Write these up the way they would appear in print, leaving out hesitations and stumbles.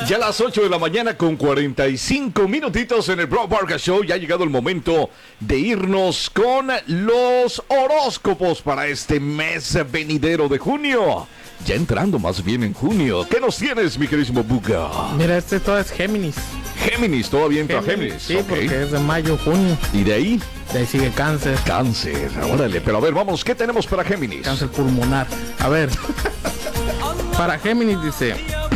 Ya a las 8 de la mañana con 45 minutitos en el Bro Vargas Show. Ya ha llegado el momento de irnos con los horóscopos para este mes venidero de junio. Ya entrando más bien en junio. ¿Qué nos tienes, mi queridísimo Buga? Mira, todo es Géminis. Géminis, todavía entra Géminis. Sí, porque es de mayo, junio. ¿Y de ahí? De ahí sigue Cáncer. Cáncer, órale. Pero a ver, vamos, ¿qué tenemos para Géminis? Cáncer pulmonar. A ver. Para Géminis dice...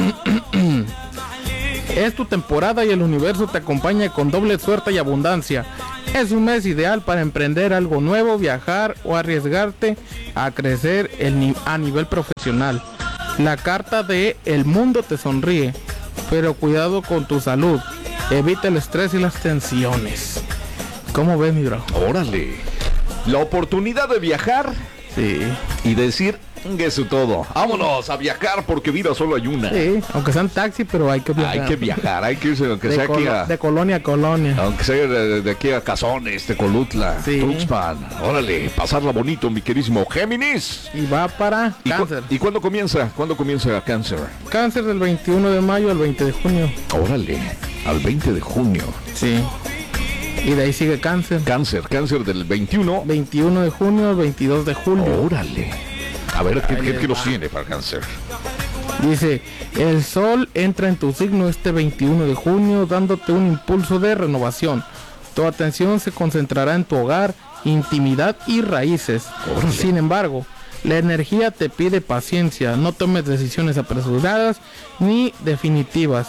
Es tu temporada y el universo te acompaña con doble suerte y abundancia. Es un mes ideal para emprender algo nuevo, viajar o arriesgarte a crecer a nivel profesional. La carta de El Mundo te sonríe, pero cuidado con tu salud. Evita el estrés y las tensiones. ¿Cómo ves, mi bro? Órale. La oportunidad de viajar. Sí. Y decir... Eso todo. Vámonos a viajar porque vida solo hay una. Sí, aunque sea en taxi, pero hay que viajar. Hay que viajar, hay que irse, aunque sea aquí a... De colonia a colonia. Aunque sea de aquí a Cazones, Tecolutla, sí. Tuxpan. Órale, pasarla bonito, mi queridísimo Géminis. Y va para Cáncer. ¿Y cuándo comienza? ¿Cuándo comienza Cáncer? Cáncer del 21 de mayo al 20 de junio. Órale, al 20 de junio. Sí. Y de ahí sigue Cáncer. Cáncer del 21. 21 de junio al 22 de julio. Órale. A ver, ¿qué nos tiene para Cáncer? Dice, el sol entra en tu signo este 21 de junio dándote un impulso de renovación. Tu atención se concentrará en tu hogar, intimidad y raíces. Órale. Sin embargo, la energía te pide paciencia. No tomes decisiones apresuradas ni definitivas.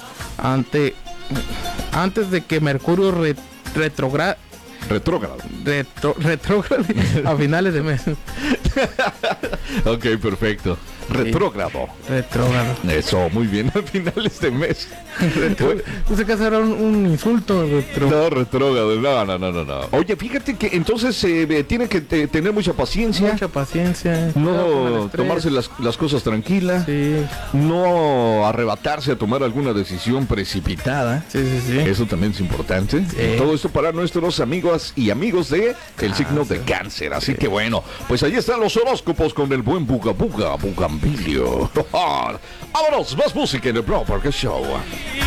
Antes de que Mercurio retrógrado a finales de mes. Ok, perfecto. Retrógrado. Eso, muy bien, a finales de mes. Puse que hacer un insulto. No, retrógrado, no. Oye, fíjate que entonces tiene que tener mucha paciencia. Mucha paciencia. No tomarse las cosas tranquilas. Sí. No arrebatarse a tomar alguna decisión precipitada. Sí. Eso también es importante. Sí. Todo esto para nuestros amigos y amigos de el signo de Cáncer. Así que bueno, pues ahí están los horóscopos con el buen Bugambilio. Vámonos, más música en el Bro Vargas Show.